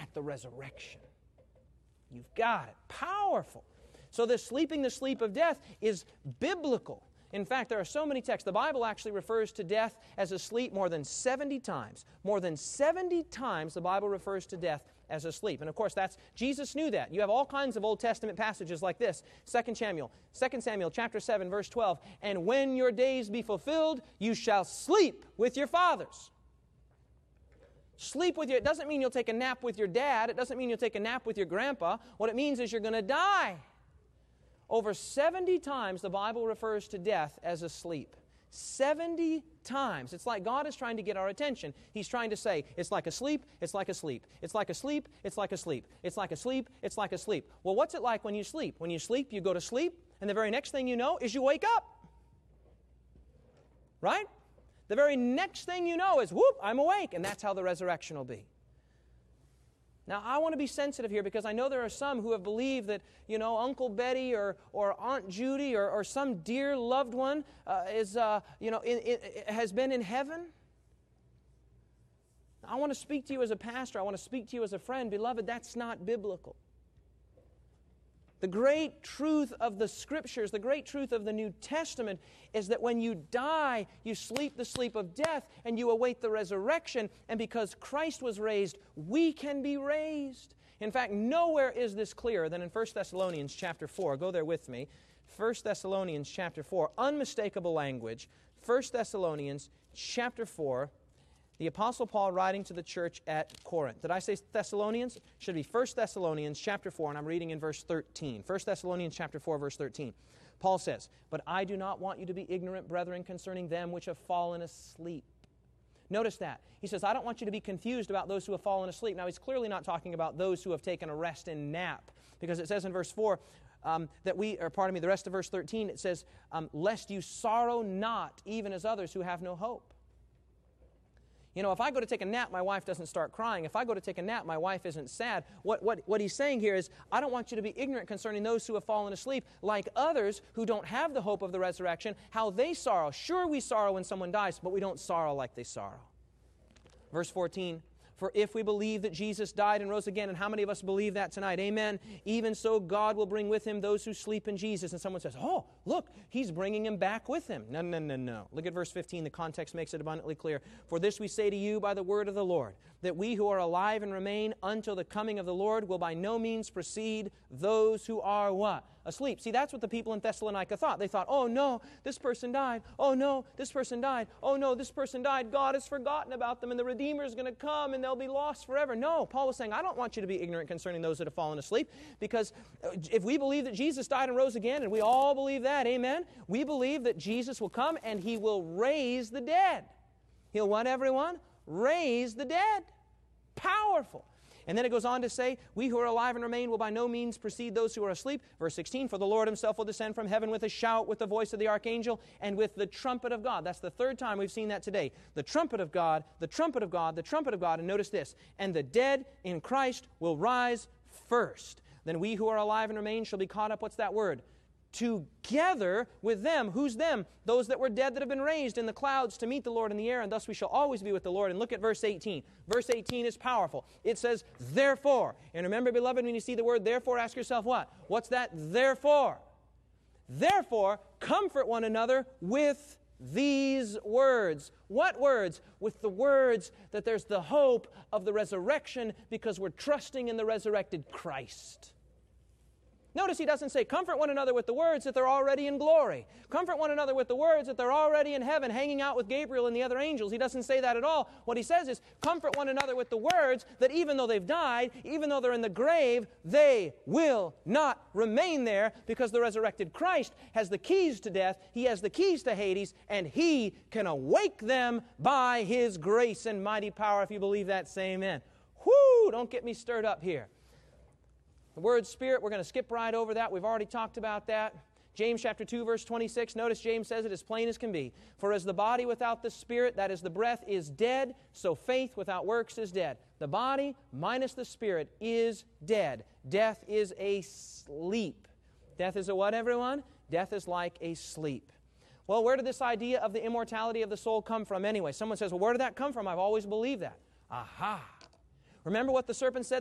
at the resurrection. You've got it. Powerful. So this sleeping the sleep of death is biblical. In fact, there are so many texts. The Bible actually refers to death as a sleep more than 70 times. More than 70 times the Bible refers to death as a sleep. And of course, Jesus knew that. You have all kinds of Old Testament passages like this. 2 Samuel chapter 7, verse 12. And when your days be fulfilled, you shall sleep with your fathers. Sleep with it doesn't mean you'll take a nap with your dad. It doesn't mean you'll take a nap with your grandpa. What it means is you're going to die. Over 70 times the Bible refers to death as a sleep. 70 times. It's like God is trying to get our attention. He's trying to say, it's like a sleep, it's like a sleep. It's like a sleep, it's like a sleep. It's like a sleep, it's like a sleep. Well, what's it like when you sleep? When you sleep, you go to sleep, and the very next thing you know is you wake up. Right? The very next thing you know is, whoop, I'm awake. And that's how the resurrection will be. Now, I want to be sensitive here because I know there are some who have believed that, Uncle Betty or Aunt Judy or some dear loved one has been in heaven. I want to speak to you as a pastor. I want to speak to you as a friend. Beloved, that's not biblical. The great truth of the Scriptures, the great truth of the New Testament is that when you die, you sleep the sleep of death and you await the resurrection. And because Christ was raised, we can be raised. In fact, nowhere is this clearer than in 1 Thessalonians chapter 4. Go there with me. 1 Thessalonians chapter 4. Unmistakable language. 1 Thessalonians chapter 4. The Apostle Paul writing to the church at Corinth. Did I say Thessalonians? It should be 1 Thessalonians chapter 4, and I'm reading in verse 13. 1 Thessalonians chapter 4, verse 13. Paul says, "But I do not want you to be ignorant, brethren, concerning them which have fallen asleep." Notice that. He says, I don't want you to be confused about those who have fallen asleep. Now, he's clearly not talking about those who have taken a rest and nap, because it says in verse 4, the rest of verse 13, it says, lest you sorrow not, even as others who have no hope. If I go to take a nap, my wife doesn't start crying. If I go to take a nap, my wife isn't sad. What he's saying here is, I don't want you to be ignorant concerning those who have fallen asleep, like others who don't have the hope of the resurrection, how they sorrow. Sure, we sorrow when someone dies, but we don't sorrow like they sorrow. Verse 14, for if we believe that Jesus died and rose again, and how many of us believe that tonight? Amen. Even so, God will bring with Him those who sleep in Jesus. And someone says, oh, look, He's bringing Him back with Him. No. Look at verse 15. The context makes it abundantly clear. For this we say to you by the word of the Lord, that we who are alive and remain until the coming of the Lord will by no means precede those who are what? Asleep. See, that's what the people in Thessalonica thought. They thought, oh no, this person died. Oh no, this person died. Oh no, this person died. God has forgotten about them, and the Redeemer is going to come and they'll be lost forever. No, Paul was saying, I don't want you to be ignorant concerning those that have fallen asleep, because if we believe that Jesus died and rose again, and we all believe that, amen, we believe that Jesus will come and He will raise the dead. He'll what, everyone? Raise the dead. Powerful. And then it goes on to say, we who are alive and remain will by no means precede those who are asleep. Verse 16, for the Lord Himself will descend from heaven with a shout, with the voice of the archangel, and with the trumpet of God. That's the third time we've seen that today. The trumpet of God, the trumpet of God, the trumpet of God. And notice this, and the dead in Christ will rise first. Then we who are alive and remain shall be caught up, what's that word? Together with them. Who's them? Those that were dead that have been raised in the clouds to meet the Lord in the air, and thus we shall always be with the Lord. And look at verse 18. Verse 18 is powerful. It says, therefore. And remember, beloved, when you see the word therefore, ask yourself what? What's that therefore? Therefore, comfort one another with these words. What words? With the words that there's the hope of the resurrection, because we're trusting in the resurrected Christ. Notice he doesn't say, comfort one another with the words that they're already in glory. Comfort one another with the words that they're already in heaven, hanging out with Gabriel and the other angels. He doesn't say that at all. What he says is, comfort one another with the words that even though they've died, even though they're in the grave, they will not remain there, because the resurrected Christ has the keys to death. He has the keys to Hades, and He can awake them by His grace and mighty power. If you believe that, say amen. Whoo! Don't get me stirred up here. The word Spirit, we're going to skip right over that. We've already talked about that. James chapter 2, verse 26. Notice James says it as plain as can be. For as the body without the Spirit, that is the breath, is dead, so faith without works is dead. The body minus the Spirit is dead. Death is a sleep. Death is a what, everyone? Death is like a sleep. Well, where did this idea of the immortality of the soul come from anyway? Someone says, well, where did that come from? I've always believed that. Aha! Remember what the serpent said